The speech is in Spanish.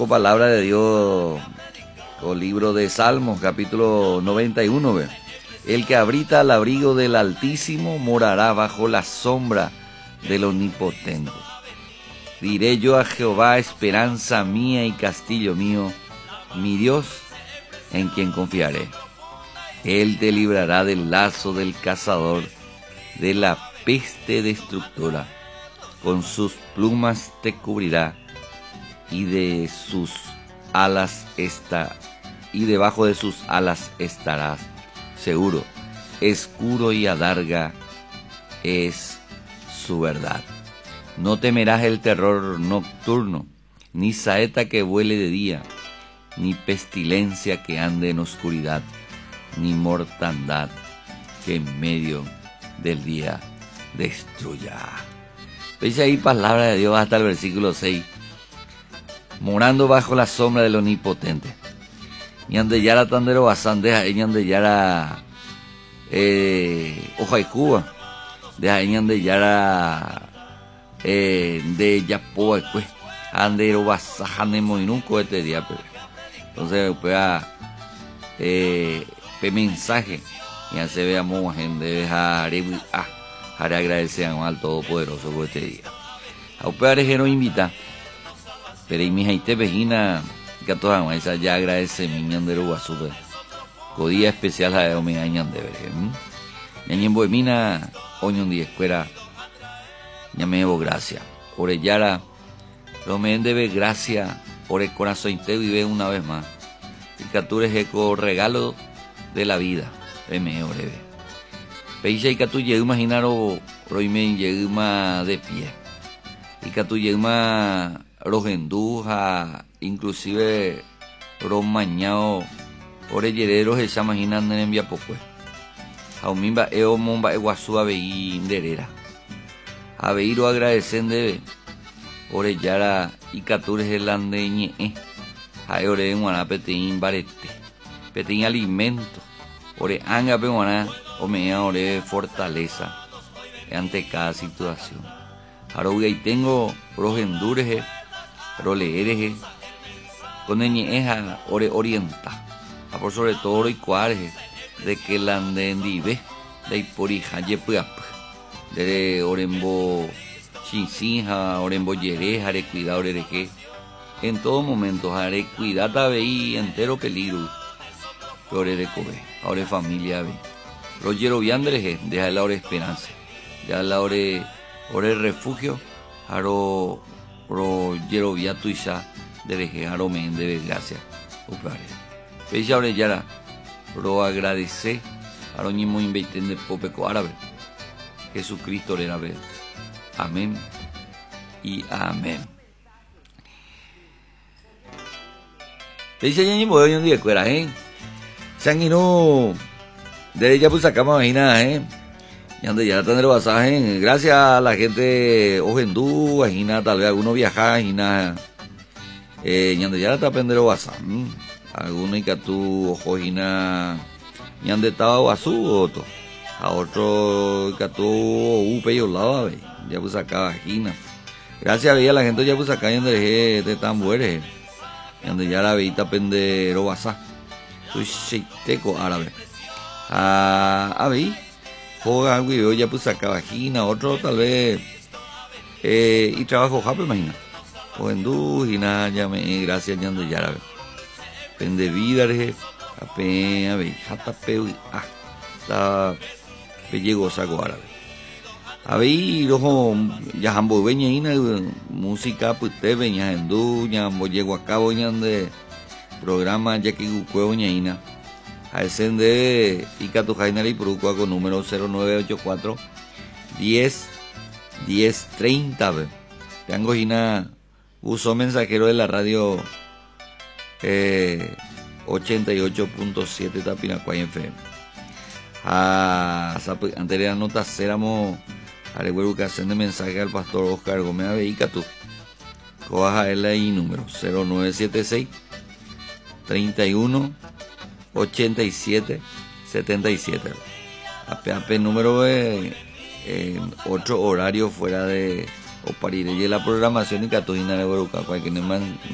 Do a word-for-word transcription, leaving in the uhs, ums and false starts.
con palabra de Dios, con libro de Salmos, capítulo noventa y uno. ¿ve? El que habita al abrigo del Altísimo morará bajo la sombra del Omnipotente. Diré yo a Jehová, esperanza mía y castillo mío, mi Dios, en quien confiaré. Él te librará del lazo del cazador, de la peste destructora. Con sus plumas te cubrirá, y de sus alas está, y debajo de sus alas estarás seguro. Escudo y adarga es su verdad. No temerás el terror nocturno, ni saeta que vuele de día, ni pestilencia que ande en oscuridad, ni mortandad que en medio del día destruya. Veis ahí palabra de Dios hasta el versículo seis. Morando bajo la sombra del Omnipotente. Ñandeyara tandero basán, deja ñandeyara eh, hoja y cuba, deja ñandeyara eh, de yapoa pues andero basajane moinunco este día pero entonces pega eh, pe mensaje ya se veamos gente dejar ah haré agradecer al Todopoderoso por este día. A ustedes que nos invita, pero y mi gente vecina que a todas maneras ya agradece mi ñandero guasupe. Codía especial a de omega ñandere. Ñañen boemina oñon di escuela. Ñame debo gracia. Orellara, lo me debe gracia por el corazón te vive una vez más. Y captures eco regalo de la vida. Me orebe. Peisha y que tú llegues a imaginar o roimen llegues más de pie. Y que tú llegues más rojenduja, inclusive romañao, orellereros esa imaginan en envía poco. Jaumimba eo momba eguazú abeí inderera. Abeiro agradecen debe. Orellara y catures el andeñe. Hay ore en guaná peteín barete. Peteín alimento. Ore anga pe guaná. O me ore fortaleza ante cada situación. Ahora y tengo rogendures, roleeres, con eñeja ore orienta. A por sobre todo oro y cuares de que la andendive de porija yepuap de orembo chinsinja orembo yereja de cuidado de que en todo momento haré cuidado veí entero peligro ore de cobe ahora familia ve. Rogero Viandre, deja la hora esperanza, deja la hora hora refugio, aro Rogero Viatu Isha, deje aro me debe gracias, upare. Peja orellara, ro agradece, aro ni muy inviten de popeco árabe, Jesucristo le ver. Amén y amén. Peja ya ni voy un día cuera, eh, sanguino. De ella pues sacamos ahí nada, eh. Y donde ya tendré pasaje, gracias a la gente Ojendú, ahí nada, tal vez algunos viajan y nada. Eh, y donde ya está aprendiendo WhatsApp. Algunos y que tú ojo y nada. Y donde estaba WhatsApp otro. A otro que tú upe y olaba, ya pues sacaba ahí nada. Gracias a la gente ya pues acá y donde de tan buenos. Y donde ya la veita aprender WhatsApp. Soy sheiteco árabe. A, a ver, juega algo y veo ya pues acá vagina, otro tal vez eh, y trabajo jape imagina o en du y nada ya me gracias ya ando ya la pende vida de ape a ver hasta peu ah la llegó saco árabe a ver rojo ya jambo veña ina música pues te veña en du ya mo llego a cabo ya de programa ya que cuevo ña ina Ascende y Catujainari Purucua con número cero nueve ocho cuatro diez diez treinta. Tengo Gina uso mensajero de la radio eh, ochenta y ocho punto siete Tapinacuay F M. A anterior nota éramos a educación de mensaje al pastor Oscar Gómez Aveica tú. Coja él ahí número cero nueve siete seis treinta y uno ochenta y siete setenta y siete. Apenas número de eh, otro horario fuera de o para ir a la programación y Catojina de Boruca, cualquier